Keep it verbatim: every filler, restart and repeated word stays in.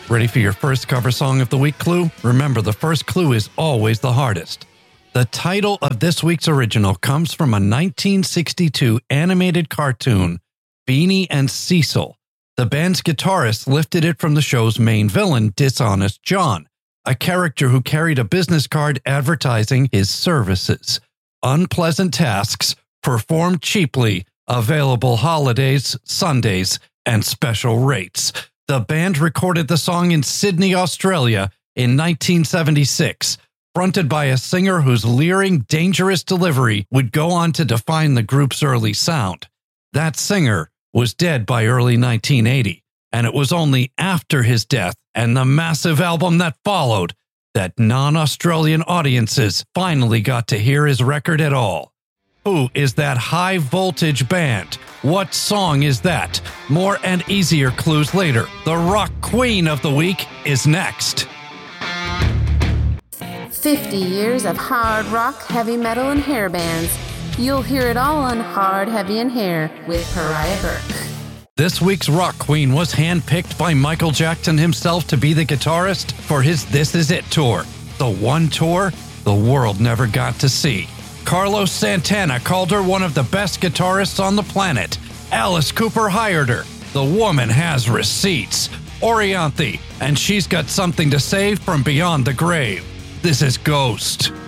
Ready for your first cover song of the week clue? Remember, the first clue is always the hardest. The title of this week's original comes from a nineteen sixty-two animated cartoon, Beanie and Cecil. The band's guitarist lifted it from the show's main villain, Dishonest John, a character who carried a business card advertising his services. Unpleasant tasks, performed cheaply, available holidays, Sundays, and special rates. The band recorded the song in Sydney, Australia in nineteen seventy-six, fronted by a singer whose leering, dangerous delivery would go on to define the group's early sound. That singer was dead by early nineteen eighty, and it was only after his death and the massive album that followed that non-Australian audiences finally got to hear his record at all. Who is that high voltage band? What song is that? More and easier clues later. The rock queen of the week is next. fifty years of hard rock, heavy metal, and hair bands. You'll hear it all on Hard, Heavy, and Hair with Pariah Burke. This week's rock queen was handpicked by Michael Jackson himself to be the guitarist for his This Is It tour, the one tour the world never got to see. Carlos Santana called her one of the best guitarists on the planet. Alice Cooper hired her. The woman has receipts. Orianthi, and she's got something to say from beyond the grave. This is Ghost.